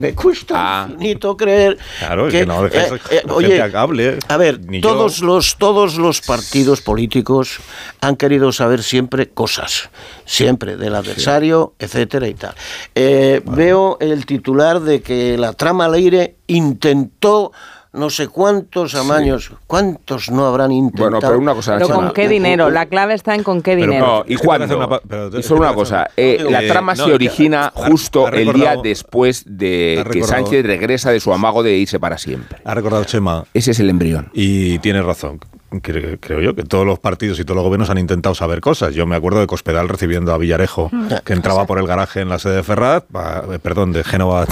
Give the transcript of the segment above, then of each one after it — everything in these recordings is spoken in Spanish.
Me cuesta infinito creer que no dejáis oye, hable. A ver, todos los partidos políticos han querido saber siempre cosas, siempre del adversario, etcétera y tal. Veo el titular de que la trama Leire intentó no sé cuántos amaños, ¿cuántos no habrán intentado? Bueno, pero una cosa... Pero ¿con qué dinero? La clave está en con qué dinero. ¿Y cuándo? Y solo una cosa, la trama se origina justo el día después de que Sánchez regresa de su amago de irse para siempre. Ha recordado Chema. Ese es el embrión. Y tiene razón. Creo yo que todos los partidos y todos los gobiernos han intentado saber cosas. Yo me acuerdo de Cospedal recibiendo a Villarejo, que entraba por el garaje en la sede de Ferraz, de Génova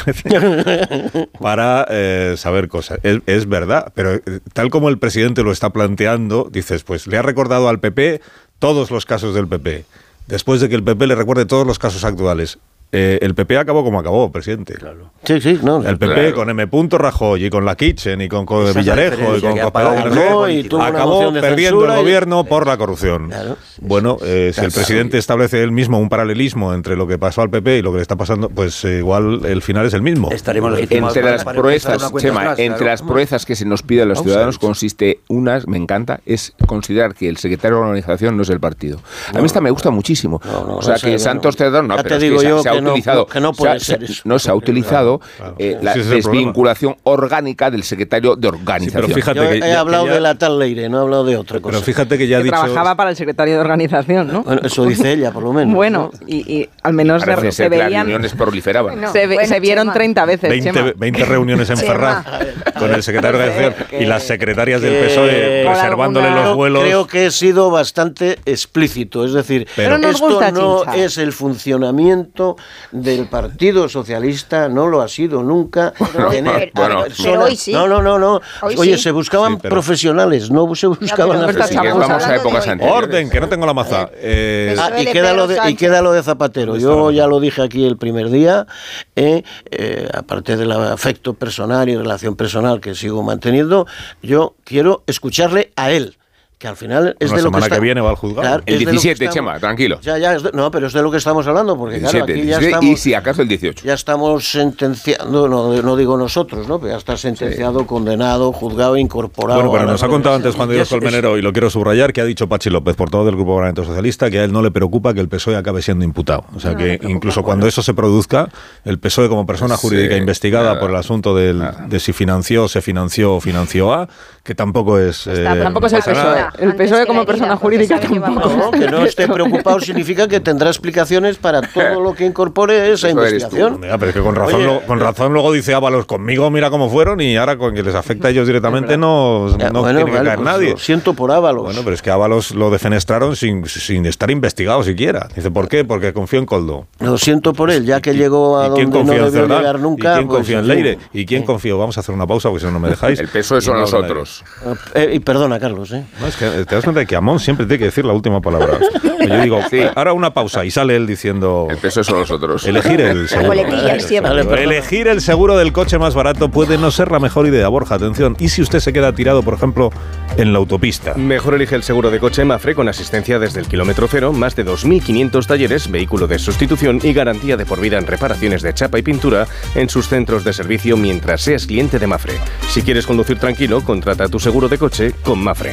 13, para saber cosas. Es verdad, pero tal como el presidente lo está planteando, dices, pues le ha recordado al PP todos los casos del PP, después de que el PP le recuerde todos los casos actuales. El PP acabó como acabó, presidente. Claro. Sí, no. El PP con M. Rajoy y con la Kitchen y con Villarejo y con Cospedal acabó perdiendo el gobierno por la corrupción. Claro. Bueno, si el presidente establece él mismo un paralelismo entre lo que pasó al PP y lo que le está pasando, pues igual el final es el mismo. Entre las proezas, Chema, entre las proezas que se nos pide a los ciudadanos consiste me encanta, es considerar que el secretario de la organización no es el partido. A mí esta me gusta muchísimo. O sea, que Santos Cerdán, pero es que se ha utilizado, se ha utilizado la desvinculación orgánica del secretario de organización. Sí, pero fíjate he hablado de la tal Leire, no he hablado de otra cosa. Pero fíjate que ya ha dicho... Trabajaba para el secretario de organización, ¿no? Bueno, eso dice ella, por lo menos. Bueno, y al menos se veían... Las reuniones proliferaban. Se vieron 30 veces, 20 reuniones en Ferraz con el secretario de organización y las secretarias del PSOE reservándole los vuelos. Creo que he sido bastante explícito, es decir, esto no es el funcionamiento del Partido Socialista, no lo ha sido nunca. Pero hoy sí. No. Oye, se buscaban profesionales, no se buscaban vamos a épocas anteriores. Orden, que no tengo la maza. Y queda lo de Zapatero. Yo ya lo dije aquí el primer día, aparte del afecto personal y relación personal que sigo manteniendo, yo quiero escucharle a él. Que al final es de lo que semana que viene va al juzgado. Claro, el 17, Chema, tranquilo. Pero es de lo que estamos hablando, porque 17, claro, aquí ya 17, estamos... Y si acaso el 18. Ya estamos sentenciando, no digo nosotros, ¿no? Pero ya está sentenciado, condenado, juzgado, incorporado... Bueno, pero nos ha contado antes Juan de Dios Colmenero, y lo quiero subrayar, que ha dicho Pachi López, portavoz del Grupo Parlamentario Socialista, que a él no le preocupa que el PSOE acabe siendo imputado. O sea, que incluso cuando eso se produzca, el PSOE como persona jurídica investigada por el asunto de si se financió o financió A, que tampoco es... tampoco es el PSOE. El PSOE como persona jurídica tampoco. No, que no esté preocupado significa que tendrá explicaciones para todo lo que incorpore esa investigación. Pero es que con razón luego dice Ábalos, conmigo mira cómo fueron, y ahora con que les afecta a ellos directamente no tiene que caer nadie. Lo siento por Ábalos. Bueno, pero es que Ábalos lo defenestraron sin estar investigado siquiera. Dice, ¿por qué? Porque confío en Coldo. Lo siento por él, ya que llegó a donde no debió llegar nunca. ¿Y quién confía en Leire? ¿Y quién confío? Vamos a hacer una pausa porque si no me dejáis. El PSOE son nosotros. Y perdona, Carlos. No, es que te das cuenta de que Amón siempre tiene que decir la última palabra. Yo digo, ahora una pausa, y sale él diciendo... El peso son nosotros. Elegir el seguro. Elegir el seguro del coche más barato puede no ser la mejor idea, Borja, atención. ¿Y si usted se queda tirado, por ejemplo, en la autopista? Mejor elige el seguro de coche Mafre, con asistencia desde el kilómetro cero, más de 2.500 talleres, vehículo de sustitución y garantía de por vida en reparaciones de chapa y pintura en sus centros de servicio mientras seas cliente de Mafre. Si quieres conducir tranquilo, contrata tu seguro de coche con Mafre.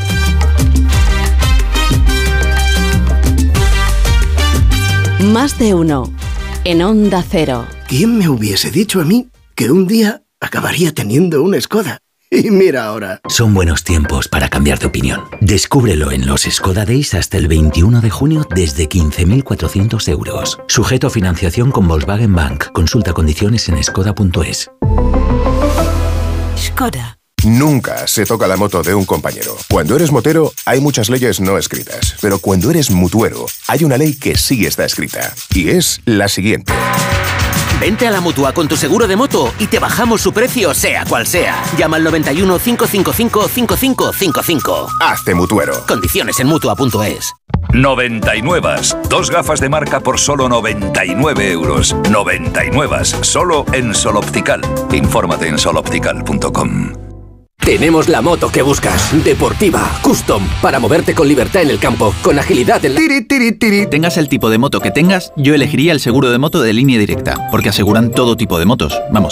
Más de uno, en Onda Cero. ¿Quién me hubiese dicho a mí que un día acabaría teniendo una Skoda? Y mira ahora. Son buenos tiempos para cambiar de opinión. Descúbrelo en los Skoda Days hasta el 21 de junio desde 15.400 euros. Sujeto a financiación con Volkswagen Bank. Consulta condiciones en skoda.es. Skoda. Nunca se toca la moto de un compañero. Cuando eres motero, hay muchas leyes no escritas. Pero cuando eres mutuero, hay una ley que sí está escrita. Y es la siguiente. Vente a la Mutua con tu seguro de moto y te bajamos su precio, sea cual sea. Llama al 91 555 5555. Hazte mutuero. Condiciones en Mutua.es. 99. Dos gafas de marca por solo 99 euros. 99. Solo en Sol Optical. Infórmate en soloptical.com. Tenemos la moto que buscas. Deportiva, custom, para moverte con libertad en el campo, con agilidad en la... Tengas el tipo de moto que tengas, yo elegiría el seguro de moto de Línea Directa, porque aseguran todo tipo de motos. Vamos,